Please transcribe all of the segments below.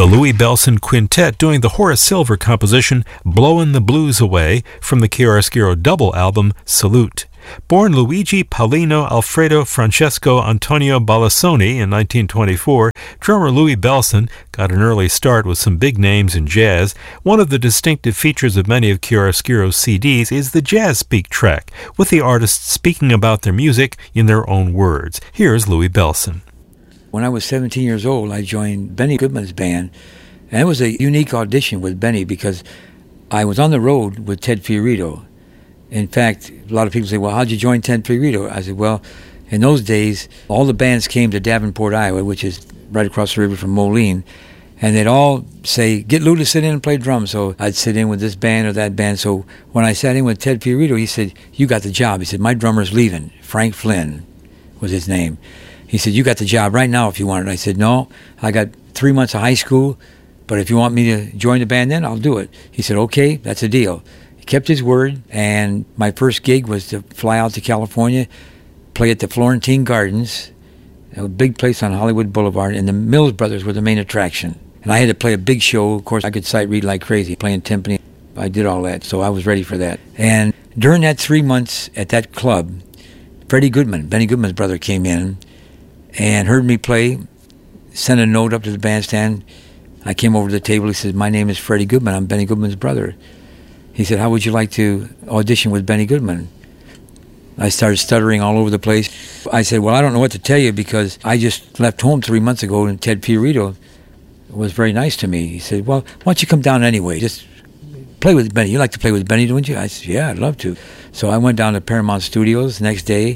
the Louie Bellson Quintet doing the Horace Silver composition Blowin' the Blues Away from the Chiaroscuro double album Salute. Born Luigi Paolino Alfredo Francesco Antonio Balassoni in 1924, drummer Louie Bellson got an early start with some big names in jazz. One of the distinctive features of many of Chiaroscuro's CDs is the Jazz Speak track, with the artists speaking about their music in their own words. Here's Louie Bellson. When I was 17 years old, I joined Benny Goodman's band, and it was a unique audition with Benny because I was on the road with Ted Fiorito. In fact, a lot of people say, well, how'd you join Ted Fiorito? I said, well, in those days, all the bands came to Davenport, Iowa, which is right across the river from Moline, and they'd all say, get Lou to sit in and play drums. So I'd sit in with this band or that band. So when I sat in with Ted Fiorito, he said, you got the job. He said, my drummer's leaving. Frank Flynn was his name. He said, you got the job right now if you want it. I said, no, I got 3 months of high school, but if you want me to join the band then, I'll do it. He said, okay, that's a deal. He kept his word, and my first gig was to fly out to California, play at the Florentine Gardens, a big place on Hollywood Boulevard, and the Mills Brothers were the main attraction. And I had to play a big show. Of course, I could sight read like crazy, playing timpani. I did all that, so I was ready for that. And during that 3 months at that club, Freddie Goodman, Benny Goodman's brother, came in and heard me play, sent a note up to the bandstand. I came over to the table. He said, my name is Freddie Goodman. I'm Benny Goodman's brother. He said, how would you like to audition with Benny Goodman? I started stuttering all over the place. I said, well, I don't know what to tell you because I just left home 3 months ago, and Ted Fiorito was very nice to me. He said, well, why don't you come down anyway? Just play with Benny. You like to play with Benny, don't you? I said, yeah, I'd love to. So I went down to Paramount Studios the next day,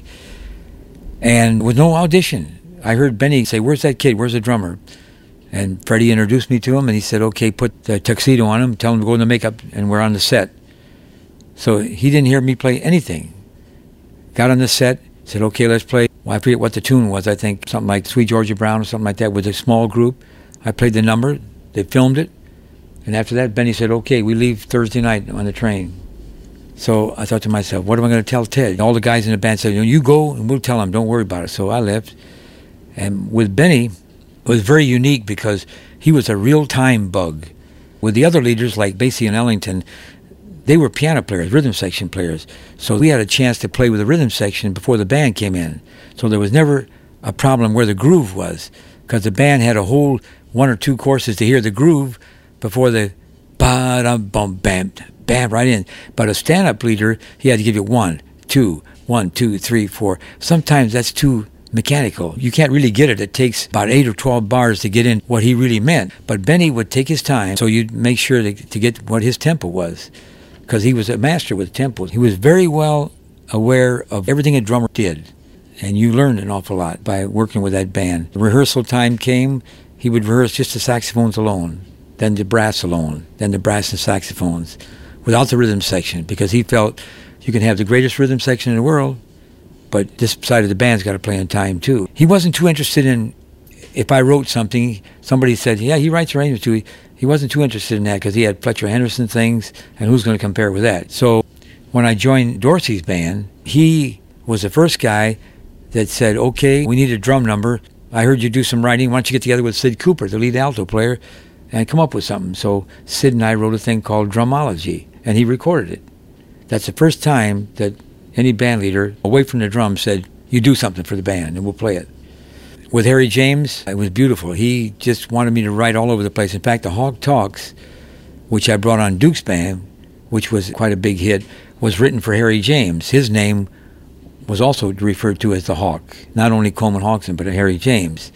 and with no audition, I heard Benny say, where's that kid? Where's the drummer? And Freddie introduced me to him, and he said, okay, put the tuxedo on him, tell him to go in the makeup, and we're on the set. So he didn't hear me play anything. Got on the set, said, okay, let's play. Well, I forget what the tune was. I think something like Sweet Georgia Brown or something like that with a small group. I played the number. They filmed it. And after that, Benny said, okay, we leave Thursday night on the train. So I thought to myself, what am I going to tell Ted? All the guys in the band said, you go and we'll tell him. Don't worry about it. So I left. And with Benny, it was very unique because he was a real-time bug. With the other leaders like Basie and Ellington, they were piano players, rhythm section players. So we had a chance to play with the rhythm section before the band came in. So there was never a problem where the groove was because the band had a whole 1 or 2 courses to hear the groove before the ba-dum-bum-bam, bam, right in. But a stand-up leader, he had to give you 1, 2, 1, 2, 3, 4. Sometimes that's too mechanical. You can't really get it. It takes about 8 or 12 bars to get in what he really meant. But Benny would take his time, so you'd make sure to get what his tempo was, because he was a master with tempo. He was very well aware of everything a drummer did, and you learned an awful lot by working with that band. The rehearsal time came, he would rehearse just the saxophones alone, then the brass alone, then the brass and saxophones, without the rhythm section, because he felt you can have the greatest rhythm section in the world, but this side of the band's got to play on time too. He wasn't too interested in, if I wrote something, somebody said, yeah, he writes arrangements too. He wasn't too interested in that because he had Fletcher Henderson things, and who's going to compare with that? So when I joined Dorsey's band, he was the first guy that said, okay, we need a drum number. I heard you do some writing. Why don't you get together with Sid Cooper, the lead alto player, and come up with something? So Sid and I wrote a thing called Drumology, and he recorded it. That's the first time that any band leader away from the drum said, you do something for the band and we'll play it. With Harry James, it was beautiful. He just wanted me to write all over the place. In fact, the Hawk Talks, which I brought on Duke's band, which was quite a big hit, was written for Harry James. His name was also referred to as the Hawk, not only Coleman Hawkson, but Harry James.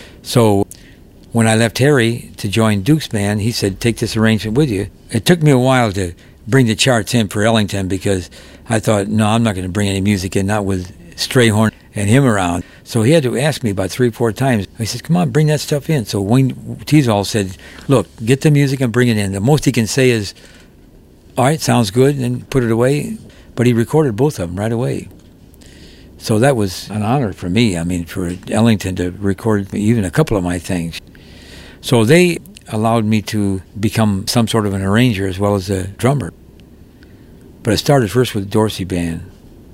So when I left Harry to join Duke's band, he said, take this arrangement with you. It took me a while to bring the charts in for Ellington because I thought, no, I'm not going to bring any music in, not with Strayhorn and him around. So he had to ask me about 3 or 4 times. He said, come on, bring that stuff in. So Wayne Teasdall said, look, get the music and bring it in. The most he can say is, all right, sounds good, and put it away. But he recorded both of them right away. So that was an honor for me, for Ellington to record even a couple of my things. So they allowed me to become some sort of an arranger as well as a drummer. But I started first with the Dorsey band.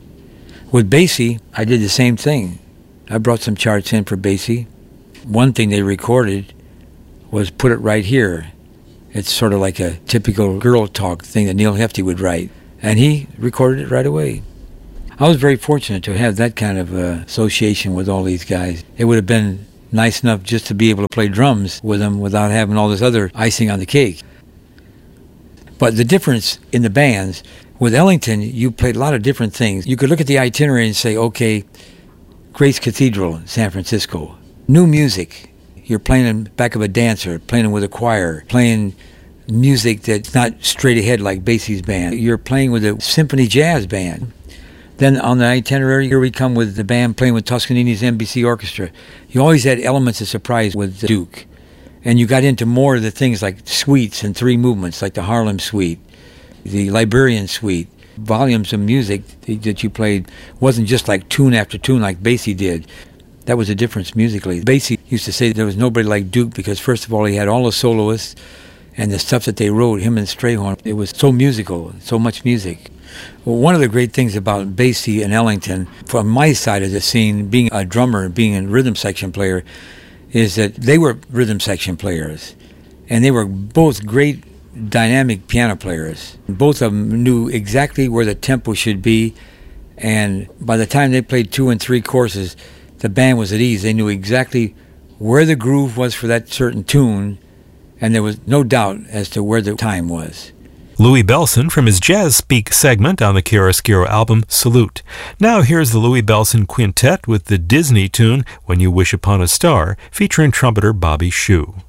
With Basie, I did the same thing. I brought some charts in for Basie. One thing they recorded was put it right here. It's sort of like a typical girl talk thing that Neil Hefti would write. And he recorded it right away. I was very fortunate to have that kind of association with all these guys. It would have been nice enough just to be able to play drums with them without having all this other icing on the cake. But the difference in the bands, with Ellington, you played a lot of different things. You could look at the itinerary and say, okay, Grace Cathedral in San Francisco, new music. You're playing in the back of a dancer, playing with a choir, playing music that's not straight ahead like Basie's band. You're playing with a symphony jazz band. Then on the itinerary, here we come with the band playing with Toscanini's NBC Orchestra. You always had elements of surprise with Duke. And you got into more of the things like suites and three movements, like the Harlem Suite, the Liberian Suite. Volumes of music that you played wasn't just like tune after tune like Basie did. That was a difference musically. Basie used to say there was nobody like Duke because, first of all, he had all the soloists and the stuff that they wrote, him and Strayhorn. It was so musical, so much music. Well, one of the great things about Basie and Ellington, from my side of the scene, being a drummer, being a rhythm section player, is that they were rhythm section players. And they were both great dynamic piano players. Both of them knew exactly where the tempo should be. And by the time they played 2 and 3 courses, the band was at ease. They knew exactly where the groove was for that certain tune, and there was no doubt as to where the time was. Louie Bellson from his Jazz Speak segment on the Chiaroscuro album, Salute. Now here's the Louie Bellson Quintet with the Disney tune, When You Wish Upon a Star, featuring trumpeter Bobby Shew.